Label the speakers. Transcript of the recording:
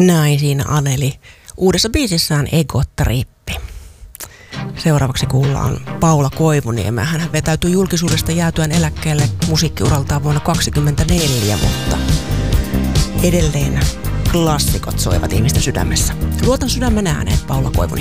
Speaker 1: Näin siinä Anneli uudessa biisissään Egotrippi. Seuraavaksi kuullaan Paula Koivuniemeä. Hän vetäytyi julkisuudesta jäätyään eläkkeelle musiikkiuraltaan vuonna 2024, mutta edelleen klassikot soivat ihmisten sydämessä. Luotan sydämen ääneen Paula Koivuniemi.